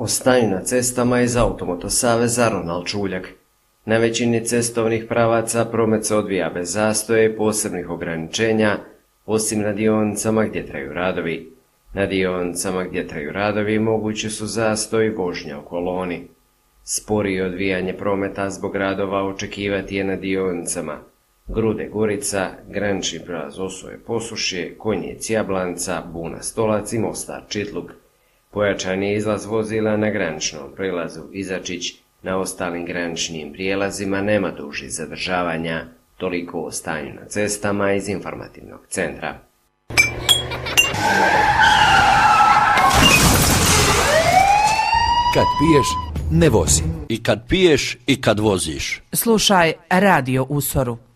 O stanju na cestama iz Automoto saveza Ronald Čuljak. Na većini cestovnih pravaca promet se odvija bez zastoja i posebnih ograničenja, osim na dionicama gdje traju radovi. Na dionicama gdje traju radovi mogući su zastoj i vožnja u koloni. Sporije odvijanje prometa zbog radova očekivati je na dionicama Grude-Gorica, granični prijelaz Osoje-Posušje, Konjic-Jablanca, Buna-Stolac i Mostar-Čitluk. Pojačan je izlaz vozila na graničnom prijelazu Izačić, na ostalim graničnim prijelazima nema dužih zadržavanja. Toliko o stanju na cestama iz informativnog centra. Kad piješ, ne vozi. I kad piješ i kad voziš. Slušaj Radio Usoru.